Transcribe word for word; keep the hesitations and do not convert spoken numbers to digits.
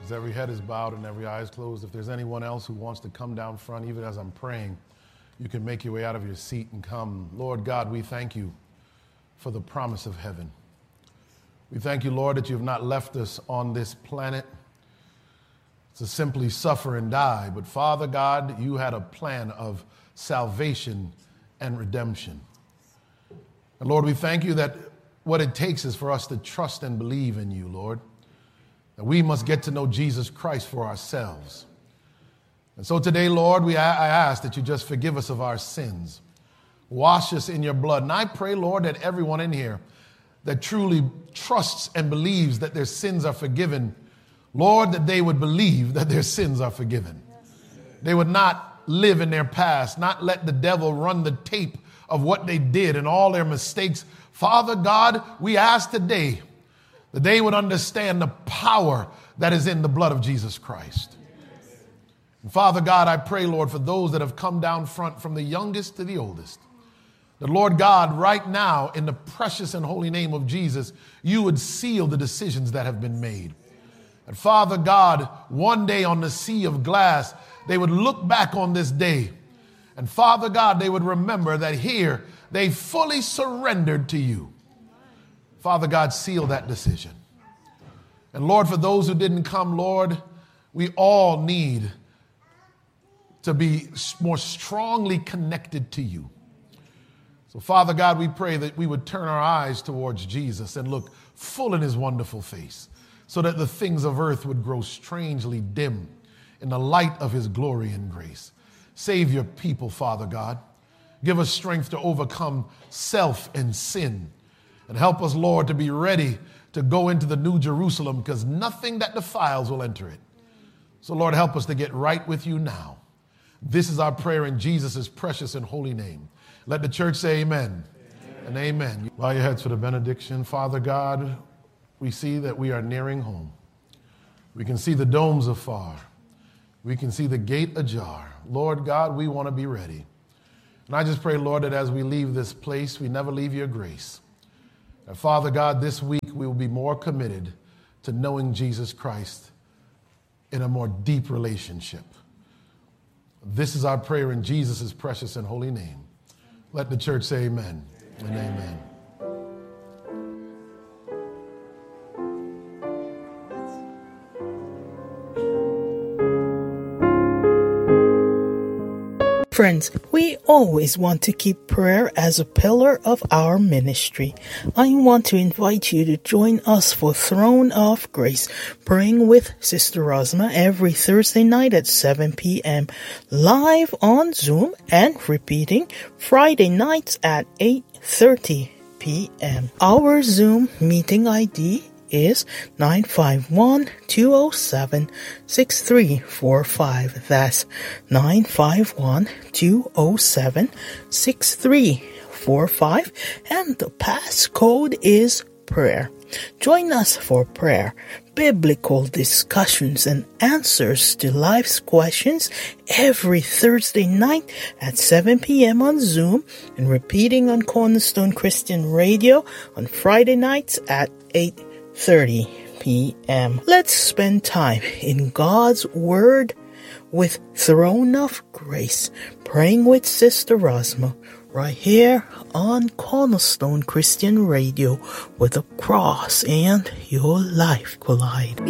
As every head is bowed and every eye is closed, if there's anyone else who wants to come down front, even as I'm praying, you can make your way out of your seat and come. Lord God, we thank you for the promise of heaven. We thank you, Lord, that you have not left us on this planet to simply suffer and die. But Father God, you had a plan of salvation and redemption. And Lord, we thank you that what it takes is for us to trust and believe in you, Lord. That we must get to know Jesus Christ for ourselves. And so today, Lord, we, I ask that you just forgive us of our sins. Wash us in your blood. And I pray, Lord, that everyone in here that truly trusts and believes that their sins are forgiven, Lord, that they would believe that their sins are forgiven. They would not live in their past, not let the devil run the tape of what they did and all their mistakes. Father God, we ask today that they would understand the power that is in the blood of Jesus Christ. And Father God, I pray, Lord, for those that have come down front from the youngest to the oldest, that Lord God, right now, in the precious and holy name of Jesus, you would seal the decisions that have been made. And Father God, one day on the sea of glass, they would look back on this day. And Father God, they would remember that here they fully surrendered to you. Father God, seal that decision. And Lord, for those who didn't come, Lord, we all need to be more strongly connected to you. So Father God, we pray that we would turn our eyes towards Jesus and look full in his wonderful face, so that the things of earth would grow strangely dim in the light of his glory and grace. Save your people, Father God. Give us strength to overcome self and sin. And help us, Lord, to be ready to go into the New Jerusalem, because nothing that defiles will enter it. So, Lord, help us to get right with you now. This is our prayer in Jesus' precious and holy name. Let the church say amen, amen. And amen. Bow your heads for the benediction. Father God, we see that we are nearing home. We can see the domes afar. We can see the gate ajar. Lord God, we want to be ready. And I just pray, Lord, that as we leave this place, we never leave your grace. And Father God, this week we will be more committed to knowing Jesus Christ in a more deep relationship. This is our prayer in Jesus' precious and holy name. Let the church say amen, amen. And amen. Friends, we always want to keep prayer as a pillar of our ministry. I want to invite you to join us for Throne of Grace, praying with Sister Rosma every Thursday night at seven p.m. live on Zoom, and repeating Friday nights at eight thirty p.m. Our Zoom meeting I D is nine five one, two oh seven, six three four five. That's nine five one, two oh seven, six three four five. And the passcode is prayer. Join us for prayer, biblical discussions, and answers to life's questions every Thursday night at seven p.m. on Zoom, and repeating on Cornerstone Christian Radio on Friday nights at eight thirty p.m. Let's spend time in God's Word with Throne of Grace, praying with Sister Rosma, right here on Cornerstone Christian Radio, where the cross and your life collide.